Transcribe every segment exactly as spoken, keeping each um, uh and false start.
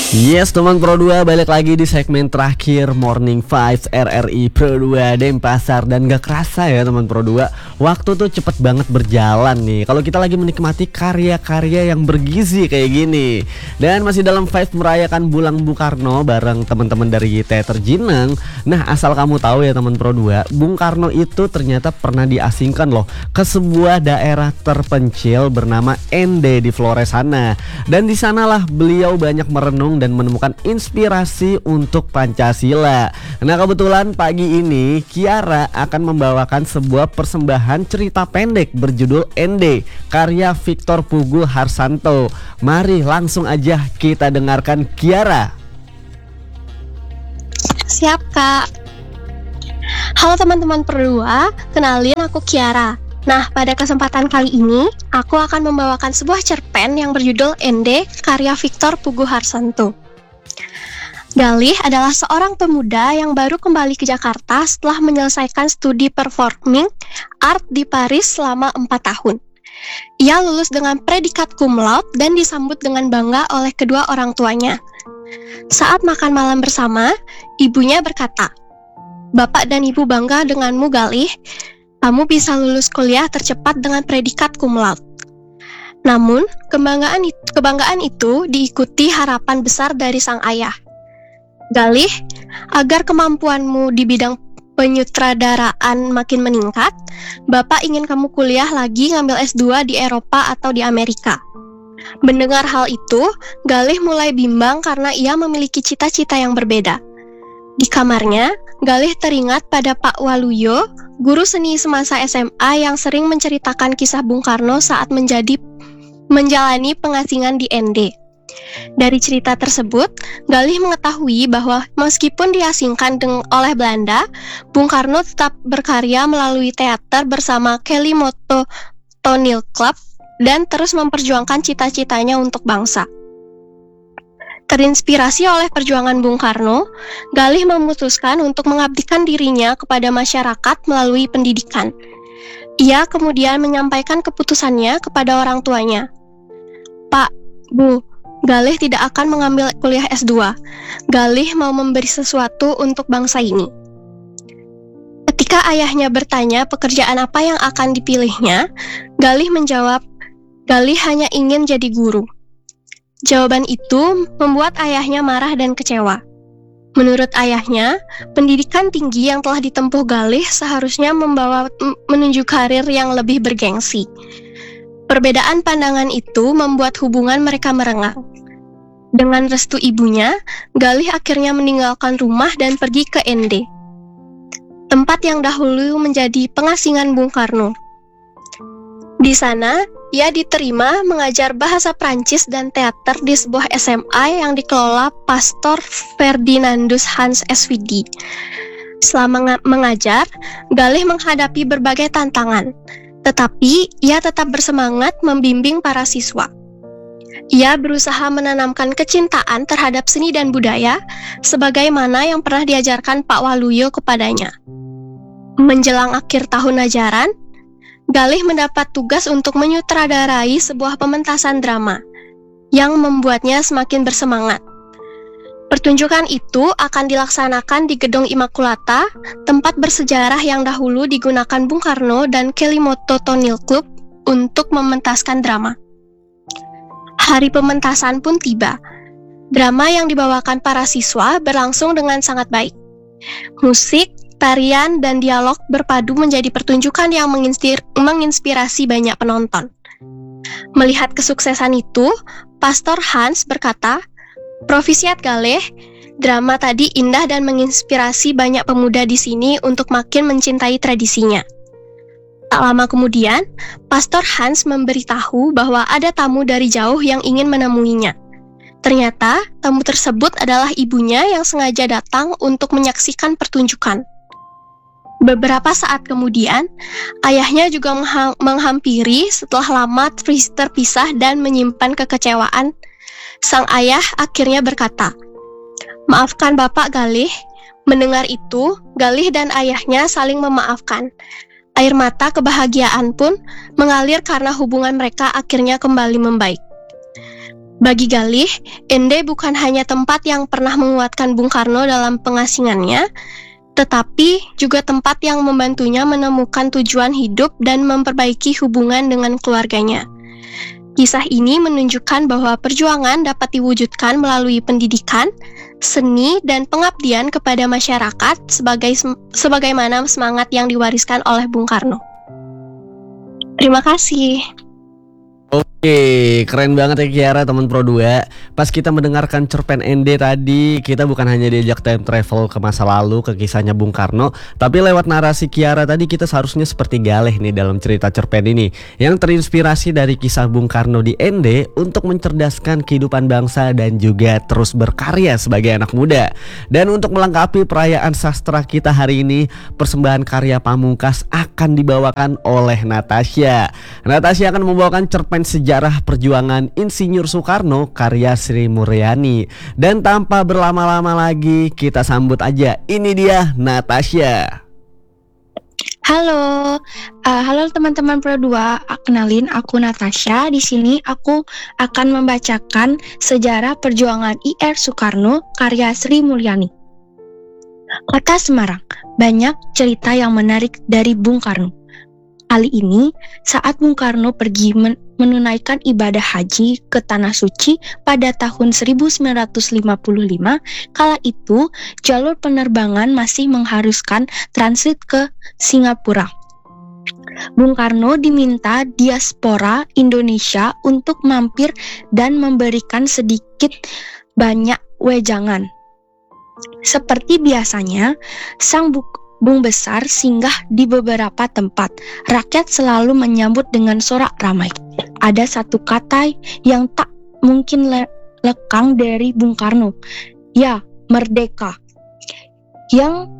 Yes teman Pro dua, balik lagi di segmen terakhir Morning Vibes R R I Pro dua Denpasar. Dan gak kerasa ya teman Pro dua, waktu tuh cepet banget berjalan nih kalau kita lagi menikmati karya-karya yang bergizi kayak gini. Dan masih dalam vibes merayakan bulan Bung Karno bareng teman-teman dari Teater Jinang. Nah asal kamu tahu ya teman Pro dua, Bung Karno itu ternyata pernah diasingkan loh ke sebuah daerah terpencil bernama Ende di Flores sana. Dan di sanalah beliau banyak merenung dan menemukan inspirasi untuk Pancasila. Nah kebetulan pagi ini Kiara akan membawakan sebuah persembahan cerita pendek berjudul Ende karya Victor Pugu Harsanto. Mari langsung aja kita dengarkan Kiara. Siap Kak. Halo teman-teman Pro dua, kenalin aku Kiara. Nah, pada kesempatan kali ini, aku akan membawakan sebuah cerpen yang berjudul Ende, karya Victor Pugu Harsanto. Galih adalah seorang pemuda yang baru kembali ke Jakarta setelah menyelesaikan studi performing art di Paris selama empat tahun. Ia lulus dengan predikat cum laude dan disambut dengan bangga oleh kedua orang tuanya. Saat makan malam bersama, ibunya berkata, "Bapak dan Ibu bangga denganmu, Galih. Kamu bisa lulus kuliah tercepat dengan predikat cum laude." Namun, kebanggaan itu, kebanggaan itu diikuti harapan besar dari sang ayah. "Galih, agar kemampuanmu di bidang penyutradaraan makin meningkat, Bapak ingin kamu kuliah lagi ngambil S dua di Eropa atau di Amerika." Mendengar hal itu, Galih mulai bimbang karena ia memiliki cita-cita yang berbeda. Di kamarnya, Galih teringat pada Pak Waluyo, guru seni semasa S M A yang sering menceritakan kisah Bung Karno saat menjadi menjalani pengasingan di Ende. Dari cerita tersebut, Galih mengetahui bahwa meskipun diasingkan deng- oleh Belanda, Bung Karno tetap berkarya melalui teater bersama Kelly Moto Tonil Club dan terus memperjuangkan cita-citanya untuk bangsa. Terinspirasi oleh perjuangan Bung Karno, Galih memutuskan untuk mengabdikan dirinya kepada masyarakat melalui pendidikan. Ia kemudian menyampaikan keputusannya kepada orang tuanya. "Pak, Bu, Galih tidak akan mengambil kuliah S dua. Galih mau memberi sesuatu untuk bangsa ini." Ketika ayahnya bertanya pekerjaan apa yang akan dipilihnya, Galih menjawab, "Galih hanya ingin jadi guru." Jawaban itu membuat ayahnya marah dan kecewa. Menurut ayahnya, pendidikan tinggi yang telah ditempuh Galih seharusnya membawa m- menuju karir yang lebih bergengsi. Perbedaan pandangan itu membuat hubungan mereka merenggang. Dengan restu ibunya, Galih akhirnya meninggalkan rumah dan pergi ke Ende, tempat yang dahulu menjadi pengasingan Bung Karno. Di sana, ia diterima mengajar bahasa Prancis dan teater di sebuah S M A yang dikelola Pastor Ferdinandus Hans S V D. Selama mengajar, Galih menghadapi berbagai tantangan, tetapi ia tetap bersemangat membimbing para siswa. Ia berusaha menanamkan kecintaan terhadap seni dan budaya, sebagaimana yang pernah diajarkan Pak Waluyo kepadanya. Menjelang akhir tahun ajaran, Galih mendapat tugas untuk menyutradarai sebuah pementasan drama yang membuatnya semakin bersemangat. Pertunjukan itu akan dilaksanakan di Gedung Immaculata, tempat bersejarah yang dahulu digunakan Bung Karno dan Kelly Moto Tonil Club untuk mementaskan drama. Hari pementasan pun tiba. Drama yang dibawakan para siswa berlangsung dengan sangat baik. Musik, tarian, dan dialog berpadu menjadi pertunjukan yang menginspir- menginspirasi banyak penonton. Melihat kesuksesan itu, Pastor Hans berkata, "Provisiat Galih, drama tadi indah dan menginspirasi banyak pemuda di sini untuk makin mencintai tradisinya." Tak lama kemudian, Pastor Hans memberitahu bahwa ada tamu dari jauh yang ingin menemuinya. Ternyata, tamu tersebut adalah ibunya yang sengaja datang untuk menyaksikan pertunjukan. Beberapa saat kemudian, ayahnya juga mengha- menghampiri setelah lama terpisah dan menyimpan kekecewaan. Sang ayah akhirnya berkata, "Maafkan Bapak, Galih." Mendengar itu, Galih dan ayahnya saling memaafkan. Air mata kebahagiaan pun mengalir karena hubungan mereka akhirnya kembali membaik. Bagi Galih, N D bukan hanya tempat yang pernah menguatkan Bung Karno dalam pengasingannya, tetapi juga tempat yang membantunya menemukan tujuan hidup dan memperbaiki hubungan dengan keluarganya. Kisah ini menunjukkan bahwa perjuangan dapat diwujudkan melalui pendidikan, seni, dan pengabdian kepada masyarakat sebagai sebagaimana semangat yang diwariskan oleh Bung Karno. Terima kasih. Oke, keren banget ya Kiara teman Pro dua. Pas kita mendengarkan cerpen N D tadi, kita bukan hanya diajak time travel ke masa lalu, ke kisahnya Bung Karno, tapi lewat narasi Kiara tadi kita seharusnya seperti Galih nih dalam cerita cerpen ini, yang terinspirasi dari kisah Bung Karno di N D untuk mencerdaskan kehidupan bangsa dan juga terus berkarya sebagai anak muda. Dan untuk melengkapi perayaan sastra kita hari ini, persembahan karya Pamungkas akan dibawakan oleh Natasha. Natasha akan membawakan cerpen sejarah perjuangan Insinyur Soekarno karya Sri Mulyani. Dan tanpa berlama-lama lagi, kita sambut aja. Ini dia Natasha. Halo, uh, halo teman-teman Pro dua. Kenalin, aku Natasha. Di sini aku akan membacakan sejarah perjuangan I R Soekarno karya Sri Mulyani. Kota Semarang, banyak cerita yang menarik dari Bung Karno. Kali ini, saat Bung Karno pergi men- menunaikan ibadah haji ke Tanah Suci pada tahun seribu sembilan ratus lima puluh lima, kala itu jalur penerbangan masih mengharuskan transit ke Singapura. Bung Karno diminta diaspora Indonesia untuk mampir dan memberikan sedikit banyak wejangan. Seperti biasanya, sang bu- Bung Besar singgah di beberapa tempat. Rakyat selalu menyambut dengan sorak ramai. Ada satu kata yang tak mungkin le- lekang dari Bung Karno. Ya, merdeka. Yang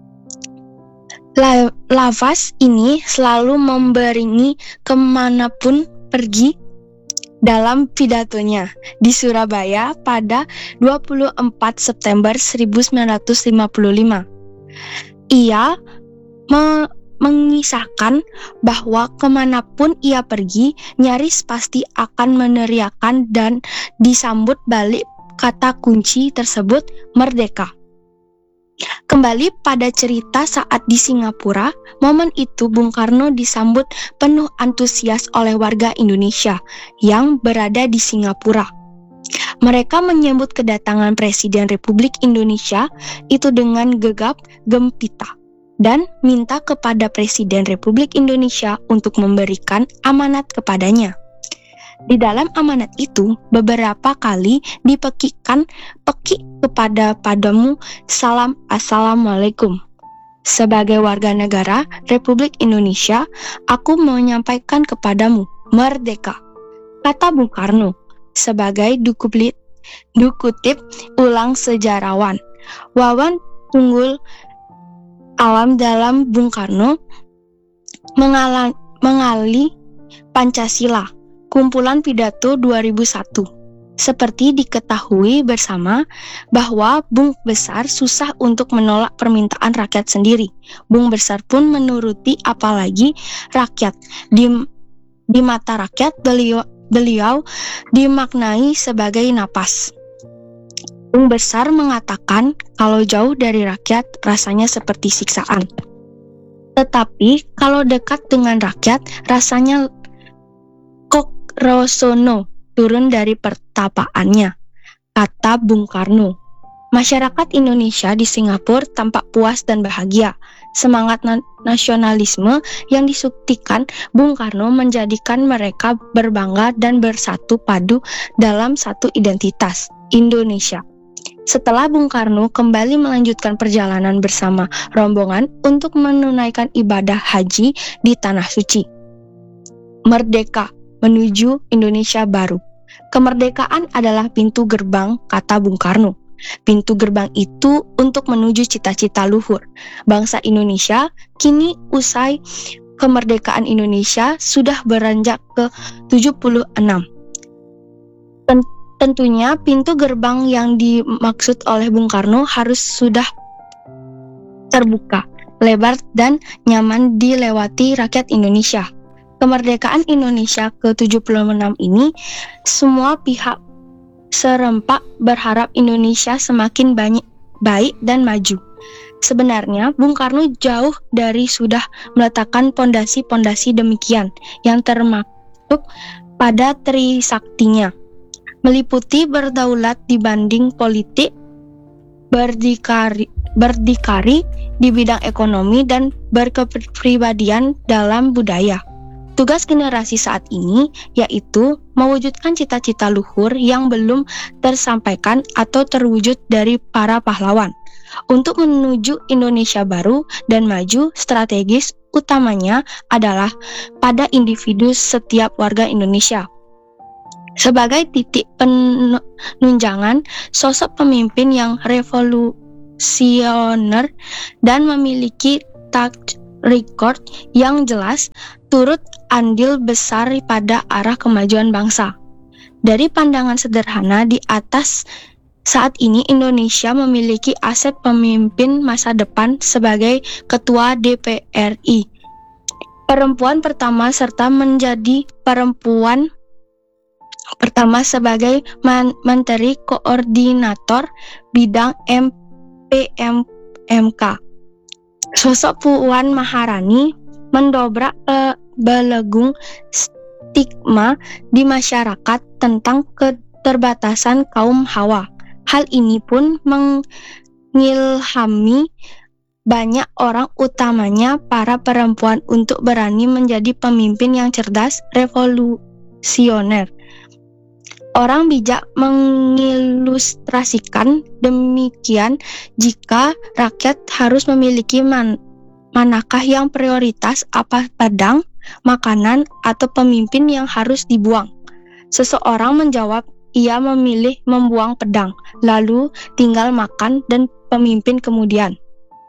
la- lafaz ini selalu memberingi kemanapun pergi dalam pidatonya di Surabaya pada dua puluh empat September seribu sembilan ratus lima puluh lima. Ia me- mengisahkan bahwa kemanapun ia pergi, nyaris pasti akan meneriakan dan disambut balik kata kunci tersebut, merdeka. Kembali pada cerita saat di Singapura, momen itu Bung Karno disambut penuh antusias oleh warga Indonesia yang berada di Singapura. Mereka menyambut kedatangan Presiden Republik Indonesia itu dengan gegap gempita dan minta kepada Presiden Republik Indonesia untuk memberikan amanat kepadanya. Di dalam amanat itu beberapa kali dipekikkan pekik kepada padamu salam assalamualaikum. Sebagai warga negara Republik Indonesia, aku menyampaikan kepadamu merdeka, kata Bung Karno. Sebagai dukuplit, dukutip ulang sejarawan Wawan Tunggul Alam dalam Bung Karno mengala, mengali Pancasila, kumpulan pidato dua ribu satu. Seperti diketahui bersama bahwa Bung Besar susah untuk menolak permintaan rakyat sendiri. Bung Besar pun menuruti, apalagi rakyat. Di, di mata rakyat beliau Beliau dimaknai sebagai napas. Bung Besar mengatakan kalau jauh dari rakyat rasanya seperti siksaan. Tetapi kalau dekat dengan rakyat rasanya kok rosono, turun dari pertapaannya, kata Bung Karno. Masyarakat Indonesia di Singapura tampak puas dan bahagia. Semangat na- nasionalisme yang disuktikan Bung Karno menjadikan mereka berbangga dan bersatu padu dalam satu identitas, Indonesia. Setelah Bung Karno kembali melanjutkan perjalanan bersama rombongan untuk menunaikan ibadah haji di Tanah Suci. Merdeka menuju Indonesia baru. Kemerdekaan adalah pintu gerbang, kata Bung Karno. Pintu gerbang itu untuk menuju cita-cita luhur bangsa Indonesia. Kini usai kemerdekaan Indonesia sudah beranjak ke tujuh puluh enam. Tentunya pintu gerbang yang dimaksud oleh Bung Karno harus sudah terbuka, lebar dan nyaman dilewati rakyat Indonesia. Kemerdekaan Indonesia ke tujuh puluh enam ini semua pihak serempak berharap Indonesia semakin banyak, baik dan maju. Sebenarnya Bung Karno jauh dari sudah meletakkan pondasi-pondasi demikian yang termaktub pada Trisaktinya, meliputi berdaulat dibanding politik, berdikari, berdikari di bidang ekonomi, dan berkepribadian dalam budaya. Tugas generasi saat ini yaitu mewujudkan cita-cita luhur yang belum tersampaikan atau terwujud dari para pahlawan. Untuk menuju Indonesia baru dan maju, strategis utamanya adalah pada individu setiap warga Indonesia. Sebagai titik penunjangan sosok pemimpin yang revolusioner dan memiliki track record yang jelas, turut andil besar pada arah kemajuan bangsa. Dari pandangan sederhana di atas, saat ini Indonesia memiliki aset pemimpin masa depan sebagai Ketua D P R I, perempuan pertama, serta menjadi perempuan pertama sebagai man- Menteri Koordinator Bidang M P M K. Sosok Puan Maharani mendobrak uh, belegung stigma di masyarakat tentang keterbatasan kaum hawa. Hal ini pun mengilhami banyak orang, utamanya para perempuan, untuk berani menjadi pemimpin yang cerdas, revolusioner. Orang bijak mengilustrasikan demikian jika rakyat harus memiliki man- manakah yang prioritas, apa pedang, makanan, atau pemimpin yang harus dibuang. Seseorang menjawab, ia memilih membuang pedang, lalu tinggal makan dan pemimpin kemudian.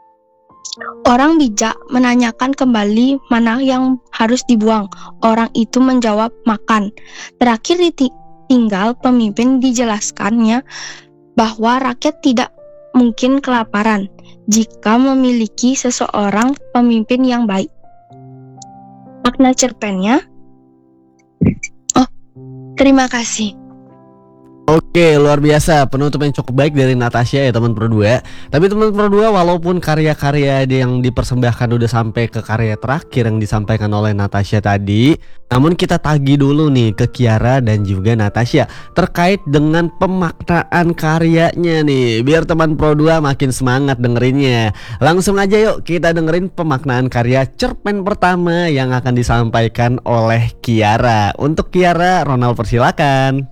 Orang bijak menanyakan kembali mana yang harus dibuang. Orang itu menjawab makan. Terakhir tinggal pemimpin dijelaskannya bahwa rakyat tidak mungkin kelaparan jika memiliki seseorang pemimpin yang baik. Makna cerpennya. Oh, terima kasih. Oke, luar biasa, penutup yang cukup baik dari Natasha ya teman Pro dua. Tapi teman Pro dua, walaupun karya-karya yang dipersembahkan udah sampai ke karya terakhir yang disampaikan oleh Natasha tadi, namun kita tagih dulu nih ke Kiara dan juga Natasha terkait dengan pemaknaan karyanya nih, biar teman Pro dua makin semangat dengerinnya. Langsung aja yuk kita dengerin pemaknaan karya cerpen pertama yang akan disampaikan oleh Kiara. Untuk Kiara, Ronald persilakan.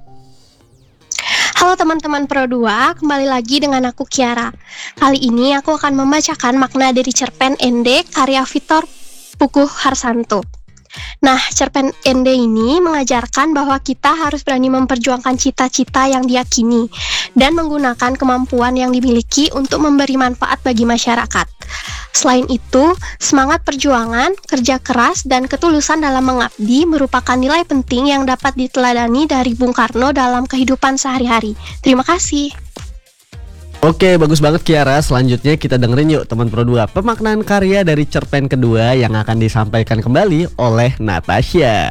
Halo teman-teman Pro dua, kembali lagi dengan aku Kiara. Kali ini aku akan membacakan makna dari cerpen Ende karya Victor Puguh Harsanto. Nah, cerpen Ende ini mengajarkan bahwa kita harus berani memperjuangkan cita-cita yang diyakini dan menggunakan kemampuan yang dimiliki untuk memberi manfaat bagi masyarakat. Selain itu, semangat perjuangan, kerja keras, dan ketulusan dalam mengabdi merupakan nilai penting yang dapat diteladani dari Bung Karno dalam kehidupan sehari-hari. Terima kasih. Oke, bagus banget Kiara. Selanjutnya kita dengerin yuk teman Pro dua pemaknaan karya dari cerpen kedua yang akan disampaikan kembali oleh Natasha.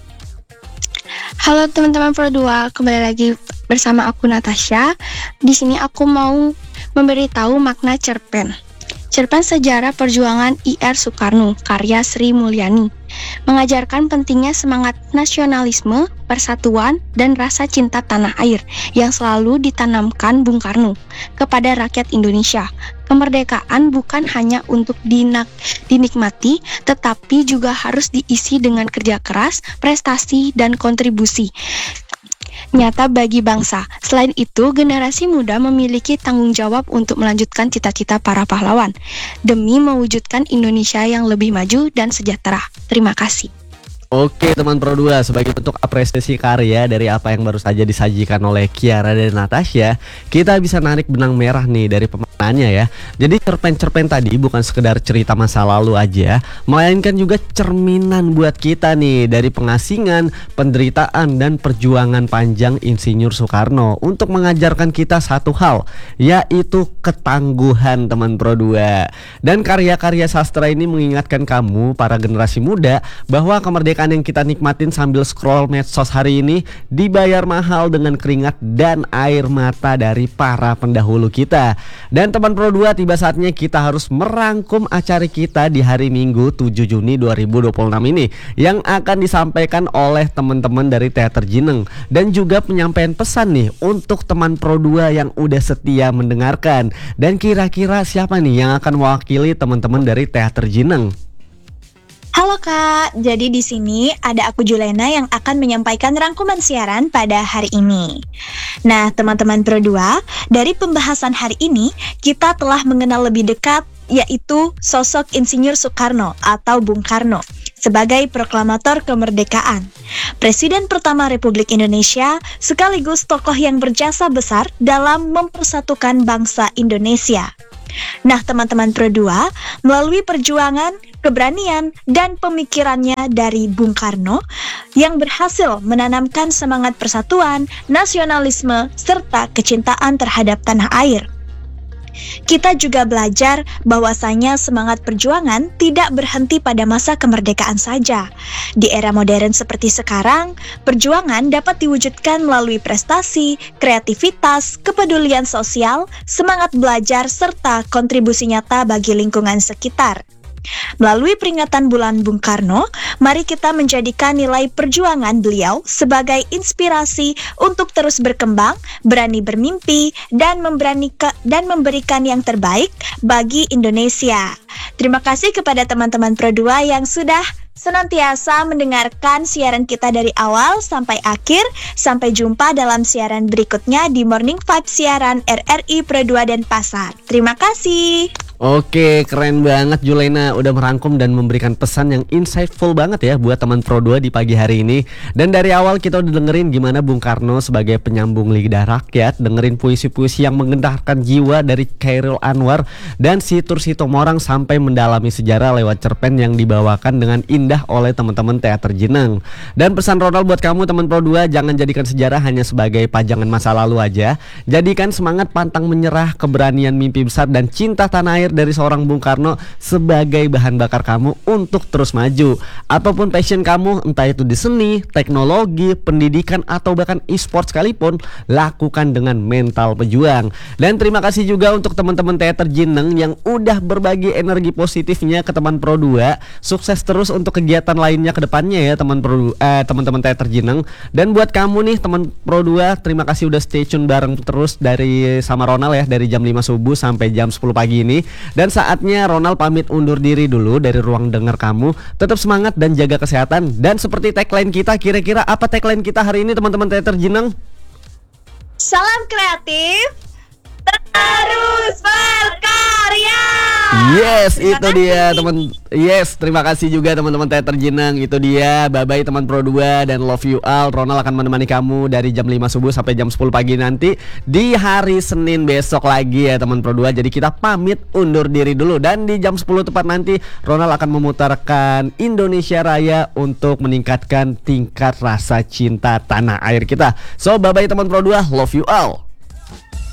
Halo teman-teman Pro dua, kembali lagi bersama aku Natasha. Di sini aku mau memberitahu makna cerpen. Cerpen Sejarah Perjuangan I R Soekarno, karya Sri Mulyani, mengajarkan pentingnya semangat nasionalisme, persatuan, dan rasa cinta tanah air yang selalu ditanamkan Bung Karno kepada rakyat Indonesia. Kemerdekaan bukan hanya untuk dinak- dinikmati, tetapi juga harus diisi dengan kerja keras, prestasi, dan kontribusi nyata bagi bangsa. Selain itu, generasi muda memiliki tanggung jawab untuk melanjutkan cita-cita para pahlawan demi mewujudkan Indonesia yang lebih maju dan sejahtera. Terima kasih. Oke teman Pro dua, sebagai bentuk apresiasi karya dari apa yang baru saja disajikan oleh Kiara dan Natasha, kita bisa narik benang merah nih dari pemaknaannya ya. Jadi cerpen-cerpen tadi bukan sekedar cerita masa lalu aja, melainkan juga cerminan buat kita nih dari pengasingan, penderitaan, dan perjuangan panjang Insinyur Soekarno untuk mengajarkan kita satu hal, yaitu ketangguhan teman Pro dua. Dan karya-karya sastra ini mengingatkan kamu para generasi muda bahwa kemerdekaan kemerdekaan yang kita nikmatin sambil scroll medsos hari ini dibayar mahal dengan keringat dan air mata dari para pendahulu kita. Dan teman Pro dua, tiba saatnya kita harus merangkum acara kita di hari Minggu tujuh Juni dua ribu dua puluh enam ini yang akan disampaikan oleh teman-teman dari Teater Jeneng, dan juga penyampaian pesan nih untuk teman Pro dua yang udah setia mendengarkan. Dan kira-kira siapa nih yang akan mewakili teman-teman dari Teater Jeneng? Halo Kak, jadi di sini ada aku Julena yang akan menyampaikan rangkuman siaran pada hari ini. Nah, teman-teman Pro dua, dari pembahasan hari ini kita telah mengenal lebih dekat yaitu sosok Insinyur Soekarno atau Bung Karno sebagai proklamator kemerdekaan, Presiden pertama Republik Indonesia sekaligus tokoh yang berjasa besar dalam mempersatukan bangsa Indonesia. Nah, teman-teman Pro dua, melalui perjuangan, keberanian, dan pemikirannya dari Bung Karno yang berhasil menanamkan semangat persatuan, nasionalisme, serta kecintaan terhadap tanah air. Kita juga belajar bahwasanya semangat perjuangan tidak berhenti pada masa kemerdekaan saja. Di era modern seperti sekarang, perjuangan dapat diwujudkan melalui prestasi, kreativitas, kepedulian sosial, semangat belajar, serta kontribusi nyata bagi lingkungan sekitar. Melalui peringatan Bulan Bung Karno, mari kita menjadikan nilai perjuangan beliau sebagai inspirasi untuk terus berkembang, berani bermimpi, dan memberanikan dan memberikan yang terbaik bagi Indonesia. Terima kasih kepada teman-teman Pro dua yang sudah senantiasa mendengarkan siaran kita dari awal sampai akhir. Sampai jumpa dalam siaran berikutnya di Morning Vibe siaran R R I Pro dua Denpasar. Terima kasih. Oke, keren banget Julena udah merangkum dan memberikan pesan yang insightful banget ya buat teman Pro dua di pagi hari ini. Dan dari awal kita udah dengerin gimana Bung Karno sebagai penyambung lidah rakyat, dengerin puisi-puisi yang menggentarkan jiwa dari Chairil Anwar dan Situr Sitomorang sampai mendalami sejarah lewat cerpen yang dibawakan dengan indah oleh teman-teman Teater Jeneng. Dan pesan Ronald buat kamu teman Pro dua, jangan jadikan sejarah hanya sebagai pajangan masa lalu aja. Jadikan semangat pantang menyerah, keberanian mimpi besar dan cinta tanah air dari seorang Bung Karno sebagai bahan bakar kamu untuk terus maju. Apapun passion kamu, entah itu di seni, teknologi, pendidikan, atau bahkan e-sport sekalipun, lakukan dengan mental pejuang. Dan terima kasih juga untuk teman-teman Teater Jeneng yang udah berbagi energi positifnya ke teman Pro dua. Sukses terus untuk kegiatan lainnya ke depannya ya teman Pro eh, teman-teman Teater Jeneng. Dan buat kamu nih teman Pro dua, terima kasih udah stay tune bareng terus dari sama Ronald ya, dari jam lima subuh sampai jam sepuluh pagi ini. Dan saatnya Ronald pamit undur diri dulu dari ruang dengar kamu. Tetap semangat dan jaga kesehatan. Dan seperti tagline kita, kira-kira apa tagline kita hari ini teman-teman Teater Jeneng? Salam kreatif, terus berkarya. Yes, Terima itu kasih. dia teman. Yes, terima kasih juga teman-teman Teater Jeneng. Itu dia, bye-bye teman Pro dua dan love you all. Ronald akan menemani kamu dari jam lima subuh sampai jam sepuluh pagi nanti di hari Senin besok lagi ya teman Pro dua. Jadi kita pamit undur diri dulu. Dan di jam sepuluh tepat nanti Ronald akan memutarkan Indonesia Raya untuk meningkatkan tingkat rasa cinta tanah air kita. So bye-bye teman Pro dua, love you all.